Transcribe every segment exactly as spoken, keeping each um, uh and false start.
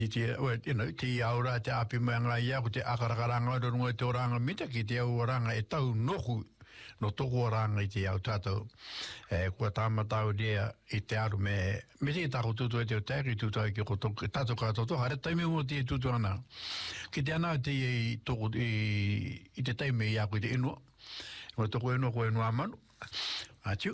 te you know te aura te api manga ia ko te akarakaranga do ngoi te oranga mita ki te oranga e tau nohu no toko oranga i te au tātou e kua tāmatau rea i te aru me me te tako tutu e te o tēri tutu ai ki ko tātou kātoto hare taimi mo te tutu ana ki te ana te i toko i, i te taime i ako i te inua mo toko inua ko inua manu atiu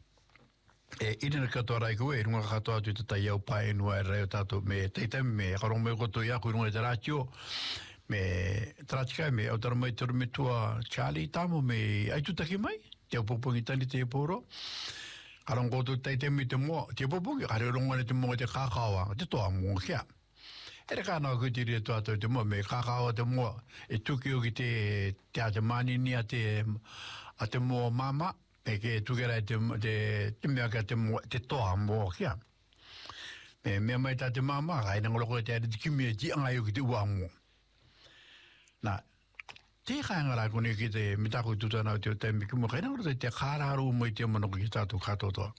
e irina katoa rai koe, runga katoa tu te tai au pae nua e reo tātou me teitami me karong me koto i aku runga te rātio me trātikai me au tara mai turu me tua Charlie tamo me aitutaki mai te upopongi tani te poro karong koto teitami te moa te upopongi kare runga ne te moa te kākawa te toa mua kia ere kāna ku te rea tuatou te moa me kākawa te moa e tuki o ki te te a te manini a te a te moa mama e ke tukera te te te mea ka te te toa mo kia me me mai ta te mama ai na ngolo ko te te kimi ti anga yo ki te wa mo na te kanga ra ko ni ki te mita ko tu na te te mi mo kana ngolo te khara ru mo te mo no ki ta tu ka to to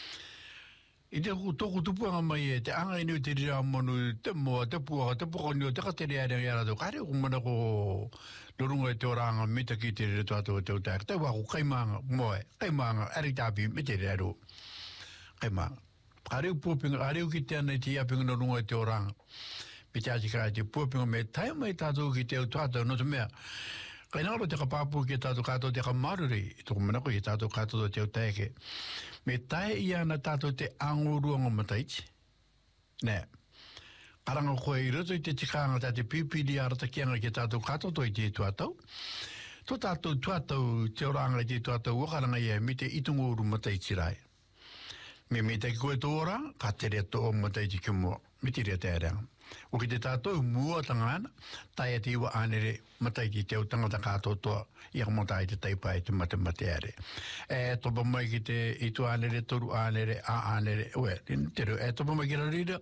i te ku to ku tu puanga mai e te anga inu te ria mo no te mo te pu te pu ko ni te ka te ria ria ra to ka re ku mo na ko Lorunga te oranga mita ki te re tuato te utak. Te waku kaimanga moe, kaimanga aritapi me te rero. Kaimanga. Areu pōpinga, areu ki te anei te iapinga lorunga te oranga. Me te atika te pōpinga me tai mai tātou ki te utuato no te mea. Kai naro te ka pāpū ki tātou kātou te ka maruri. I toko manako ki tātou kātou te utake. Me tai ia na tātou te anguruanga mataiti. Nē. Aranga koe i roto i te tikanga ta te pipiri arata kianga ki tātou katoto i te tuatau. Tō tātou tuatau te oranga i te tuatau wakaranga ia me te itungo uru matai tirai. Me me te koe tō ora, ka te rea tō matai ti ki mua. Me te rea te areanga. O ki te tātou mua tangana, tai ati iwa anere matai ki te utangata katotoa i a motai te taipa i te mate mate are. E topa mai ki te itu anere, toru anere, a anere, ue, te ru, e topa mai ki rarira,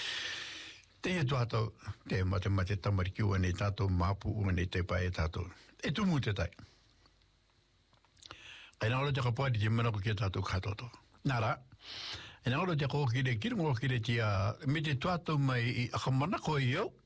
te e tuatau, te mate mate tamariki ua nei tātou māpu ua nei te pae tātou. E tumu te tai. Kai nāro te kapuari te manako ki tātou katoto. Nara, e nāro te kōkire, kiringo kire tia, me te tuatau mai i akamanako i au.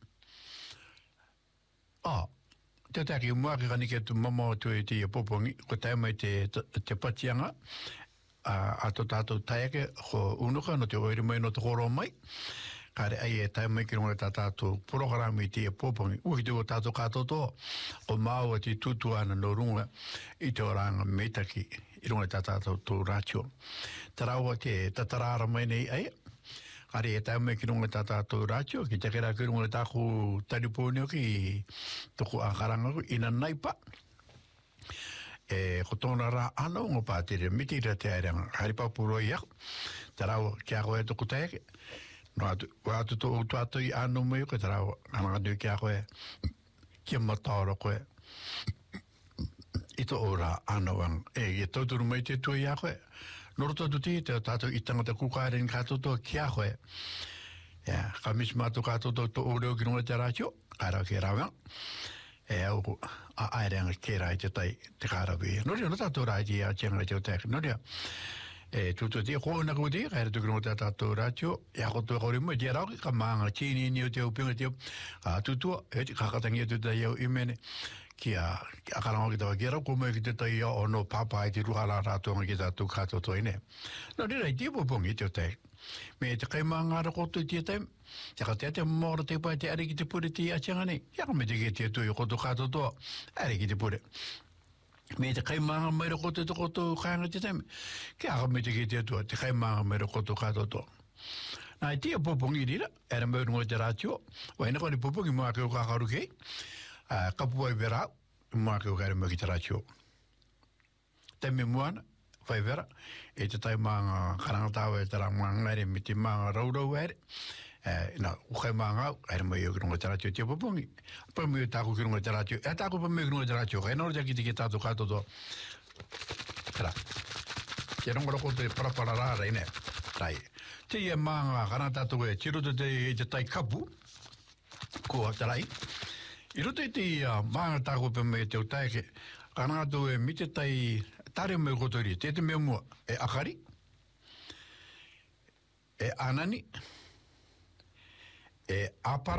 Ah, te taki umuaki kani ke tu mama tu e te popongi, ko tai mai te, te patianga, a to tātou taiake, ko unuka no te oiri mai no te koro mai, kare ai e tai mai ki runga tā tātou programi te e pōpongi. Ui te o tātou kātoto, o māua te tutu ana no runga i te oranga metaki i runga tā tātou tō rātio. Taraua te tatarara mai nei ai, kare e tai mai ki runga tā tātou rātio, ki te kera ki runga tāku taripōneo ki toko ākaranga ku ina naipa. E ko tōna rā anō ngō pātere, miti ra te airanga, haripapuro i ako, taraua kia koe toko taeke, no atu atu to to atu i anu mai ko tara ana de kia koe kia matara koe ito ora anu ang e e to tu mai te tu ia koe no to tu te te tatu i tanga te kukaren ka to to kia koe ya kamis matu ka to to to oro ki no te racho ara ke rawa e au a airanga ke rai te tai te karabi no no tatu rai ia chenga te te no dia e tutu te ko na ko te ka tu no ta ta ratio ya ko to ko mo dia ra ka manga chini ni te upinga te a tutu e ka ka tangi tu da yo imene ki a ka ra ki ta gera ko mo ki te tai o no papa i te ruhala ra to ki ta tu ka to to ine no dia i te po pongi te te me te kai manga ra ko tu te te ya ka te te mo te pa te ari ki te pure ti a changa ni ya ko me te ki te tu ko to ka to to ari ki te pure me te kai manga mai roko te toko to kanga te teme. Ke aga me te ki te atua, te kai manga mai roko to kato to. Nā i tia popongi rira, era mai rungo te rātio, o ena koni popongi mua keo kakaru kei, kapua i vera, mua keo kaere mai ki te rātio. Teme muana, whai vera, e te tai manga karangatāua e te rā manga ere, me te manga raurau ere, na ukai manga ai mai o runga tara te popongi pa me ta ko runga tara te e ta ko pa me runga tara te ai no ja ki te ta to ka to to tra ke runga ko te para para ra ra ine tai te e manga kana ta to e tiro te te tai kapu ko tarai i roto te manga ta ko pa me te tai ke kana to e mite tai tare me ko tori te te me mo e akari e anani e apara